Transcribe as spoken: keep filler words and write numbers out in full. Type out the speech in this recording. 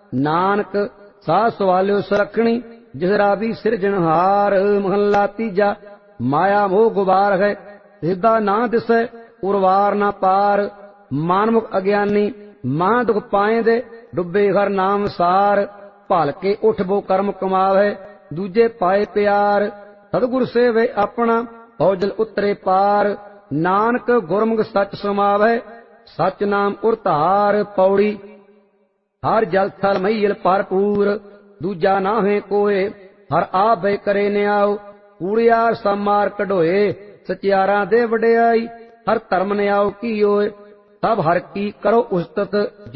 नानक साह सवालियो सुरखणी जिस रावी सिरजनहार। महला तीजा माया मोह गुबार है सिद्धा ना दिसै उर्वार ना पार। मानमुख अज्ञानी महा दुख पाए दे डुबे हर नाम सार। भल के उठ बो कर्म कमावे दूजे पाए प्यार। सतगुर सेवे अपना औजल उतरे पार। नानक गुरमुख सच समावे सच नाम उरतार। पौड़ी हर जल थल महील भरपूर दूजा नाहे कोय। हर आप वे करे न्याओ कूड़ियार समार कढोए। सचियारा दे वडियाई हर धर्म न्याओ की ओए। तब हर की करो उस्तत